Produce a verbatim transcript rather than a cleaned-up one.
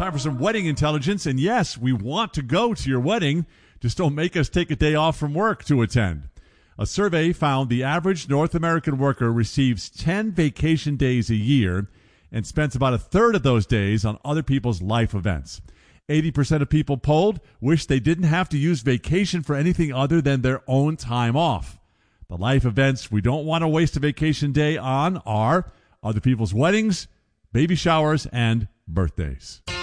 Time for some wedding intelligence. And yes, we want to go to your wedding. Just don't make us take a day off from work to attend. A survey found the average North American worker receives ten vacation days a year and spends about a third of those days on other people's life events. eighty percent of people polled wish they didn't have to use vacation for anything other than their own time off. The life events we don't want to waste a vacation day on are other people's weddings, baby showers, and birthdays.